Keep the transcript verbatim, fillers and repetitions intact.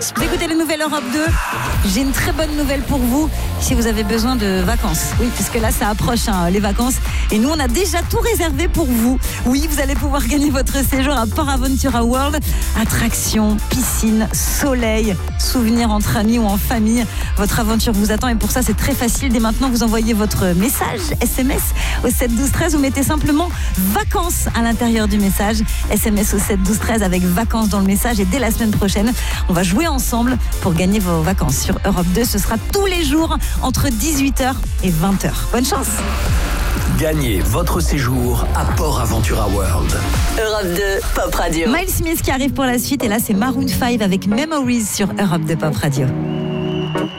Vous écoutez les nouvelles Europe deux. J'ai une très bonne nouvelle pour vous si vous avez besoin de vacances. Oui, puisque là, ça approche hein, les vacances. Et nous, on a déjà tout réservé pour vous. Oui, vous allez pouvoir gagner votre séjour à Port Aventura World. Attractions, piscine, soleil, souvenirs entre amis ou en famille. Votre aventure vous attend et pour ça, c'est très facile. Dès maintenant, vous envoyez votre message S M S au sept douze treize. Vous mettez simplement vacances à l'intérieur du message. S M S au sept douze treize avec vacances dans le message. Et dès la semaine prochaine, on va jouer ensemble pour gagner vos vacances sur Europe deux. Ce sera tous les jours entre dix-huit heures et vingt heures. Bonne chance. Gagnez votre séjour à Port Aventura World. Europe deux, Pop Radio. Miles Smith qui arrive pour la suite. Et là, c'est Maroon cinq avec Memories sur Europe deux Pop Radio.